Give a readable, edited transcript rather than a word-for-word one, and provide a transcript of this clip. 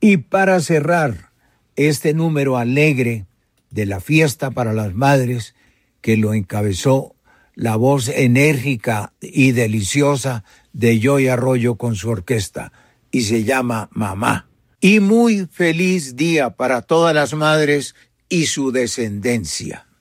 Y para cerrar este número alegre de la fiesta para las madres, que lo encabezó la voz enérgica y deliciosa de Joy Arroyo con su orquesta, y se llama Mamá. Y muy feliz día para todas las madres y su descendencia.